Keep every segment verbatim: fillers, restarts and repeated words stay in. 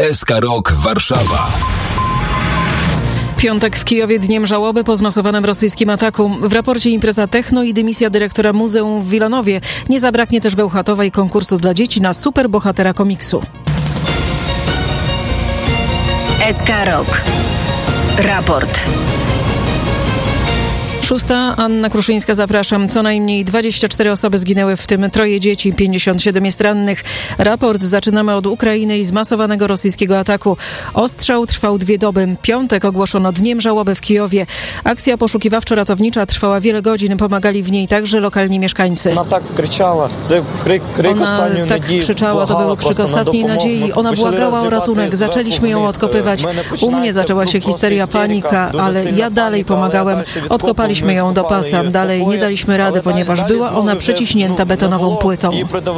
S K Rock Warszawa. Piątek w Kijowie dniem żałoby po zmasowanym rosyjskim ataku. W raporcie impreza techno i dymisja dyrektora muzeum w Wilanowie. Nie zabraknie też Bełchatowa i konkursu dla dzieci na superbohatera komiksu. S K Rock. Raport. Szósta, Anna Kruszyńska, zapraszam. Co najmniej dwadzieścia cztery osoby zginęły, w tym troje dzieci, pięćdziesiąt siedem jest rannych. Raport zaczynamy od Ukrainy i zmasowanego rosyjskiego ataku. Ostrzał trwał dwie doby. Piątek ogłoszono dniem żałoby w Kijowie. Akcja poszukiwawczo-ratownicza trwała wiele godzin. Pomagali w niej także lokalni mieszkańcy. Ona tak krzyczała, kryk, kryk Ona tak krzyczała, to był krzyk ostatniej nadziei. Ona błagała o ratunek. Zaczęliśmy ją odkopywać. U mnie zaczęła się histeria, panika, ale ja dalej pomagałem. Odkopaliśmy ją do pasa. Dalej nie daliśmy rady, ponieważ była ona przeciśnięta betonową płytą.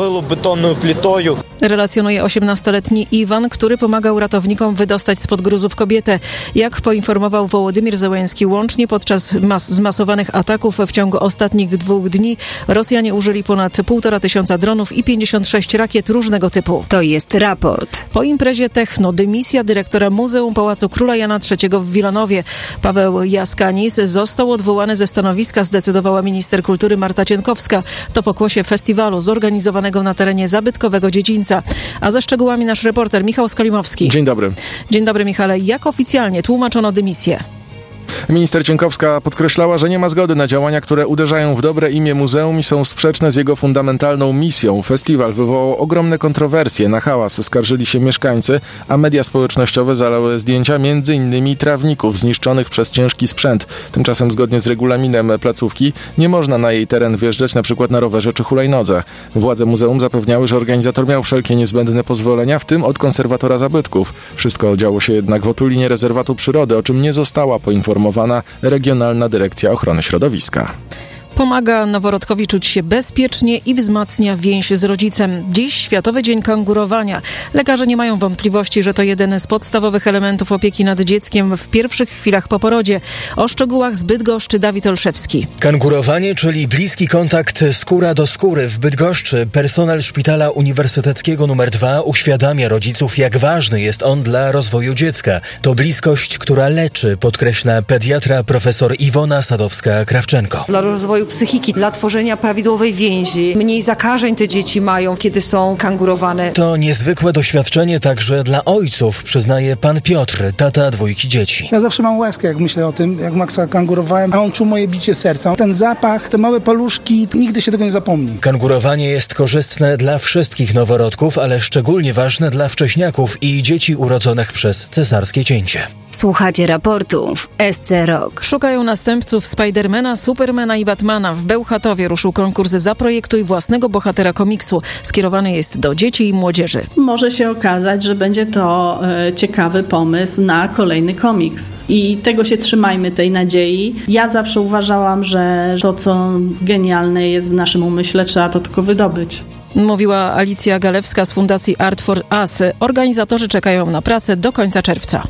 Relacjonuje osiemnastoletni Iwan, który pomagał ratownikom wydostać spod gruzów kobietę. Jak poinformował Wołodymyr Zełenski, łącznie podczas mas- zmasowanych ataków w ciągu ostatnich dwóch dni Rosjanie użyli ponad półtora tysiąca dronów i pięćdziesiąt sześć rakiet różnego typu. To jest raport. Po imprezie techno dymisja dyrektora Muzeum Pałacu Króla Jana trzeciego w Wilanowie. Paweł Jaskanis został odwołany ze stanowiska, zdecydowała minister kultury Marta Cienkowska. To pokłosie festiwalu zorganizowanego na terenie zabytkowego dziedzińca. A ze szczegółami nasz reporter Michał Skalimowski. Dzień dobry. Dzień dobry, Michale. Jak oficjalnie tłumaczono dymisję? Minister Cienkowska podkreślała, że nie ma zgody na działania, które uderzają w dobre imię muzeum i są sprzeczne z jego fundamentalną misją. Festiwal wywołał ogromne kontrowersje. Na hałas skarżyli się mieszkańcy, a media społecznościowe zalały zdjęcia między innymi trawników zniszczonych przez ciężki sprzęt. Tymczasem zgodnie z regulaminem placówki nie można na jej teren wjeżdżać na przykład na rowerze czy hulajnodze. Władze muzeum zapewniały, że organizator miał wszelkie niezbędne pozwolenia, w tym od konserwatora zabytków. Wszystko działo się jednak w otulinie rezerwatu przyrody, o czym nie została poinformowana Regionalna Dyrekcja Ochrony Środowiska. Pomaga noworodkowi czuć się bezpiecznie i wzmacnia więź z rodzicem. Dziś Światowy Dzień Kangurowania. Lekarze nie mają wątpliwości, że to jeden z podstawowych elementów opieki nad dzieckiem w pierwszych chwilach po porodzie. O szczegółach z Bydgoszczy Dawid Olszewski. Kangurowanie, czyli bliski kontakt skóra do skóry. W Bydgoszczy personel Szpitala Uniwersyteckiego numer dwa uświadamia rodziców, jak ważny jest on dla rozwoju dziecka. To bliskość, która leczy, podkreśla pediatra profesor Iwona Sadowska-Krawczenko. Dla rozwoju psychiki, dla tworzenia prawidłowej więzi. Mniej zakażeń te dzieci mają, kiedy są kangurowane. To niezwykłe doświadczenie także dla ojców, przyznaje pan Piotr, tata dwójki dzieci. Ja zawsze mam łezkę, jak myślę o tym, jak Maxa kangurowałem, a on czuł moje bicie serca. Ten zapach, te małe paluszki, nigdy się tego nie zapomni. Kangurowanie jest korzystne dla wszystkich noworodków, ale szczególnie ważne dla wcześniaków i dzieci urodzonych przez cesarskie cięcie. Słuchacie raportu w S C Rock. Szukają następców Spidermana, Supermana i Batmana. W Bełchatowie ruszył konkurs Zaprojektuj własnego bohatera komiksu. Skierowany jest do dzieci i młodzieży. Może się okazać, że będzie to e, ciekawy pomysł na kolejny komiks. I tego się trzymajmy, tej nadziei. Ja zawsze uważałam, że to, co genialne jest w naszym umyśle, trzeba to tylko wydobyć. Mówiła Alicja Galewska z Fundacji Art for Us. Organizatorzy czekają na pracę do końca czerwca.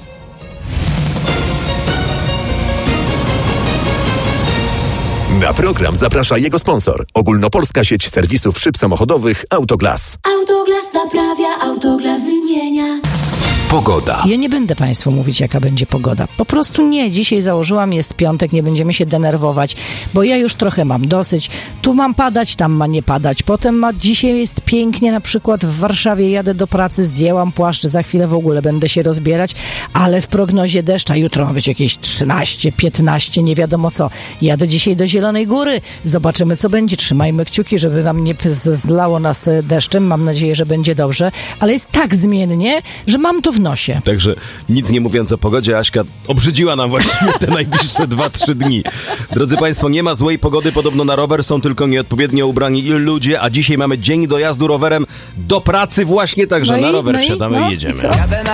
Na program zaprasza jego sponsor. Ogólnopolska sieć serwisów szyb samochodowych Autoglas. Autoglas naprawia, Autoglas wymienia. Pogoda. Ja nie będę Państwu mówić, jaka będzie pogoda. Po prostu nie. Dzisiaj założyłam, jest piątek, nie będziemy się denerwować, bo ja już trochę mam dosyć. Tu mam padać, tam ma nie padać. Potem ma, dzisiaj jest pięknie, na przykład w Warszawie jadę do pracy, zdjęłam płaszcz, za chwilę w ogóle będę się rozbierać, ale w prognozie deszcza jutro ma być jakieś trzynaście, piętnaście, nie wiadomo co. Jadę dzisiaj do Zielonej Góry. Zobaczymy, co będzie. Trzymajmy kciuki, żeby nam nie zlało nas deszczem. Mam nadzieję, że będzie dobrze, ale jest tak zmiennie, że mam to w nosie. Także nic nie mówiąc o pogodzie, Aśka obrzydziła nam właściwie te najbliższe dwa trzy dni. Drodzy Państwo, nie ma złej pogody podobno na rower, są tylko nieodpowiednio ubrani ludzie, a dzisiaj mamy dzień dojazdu rowerem do pracy właśnie, także no na i, rower no wsiadamy i, no, i jedziemy. I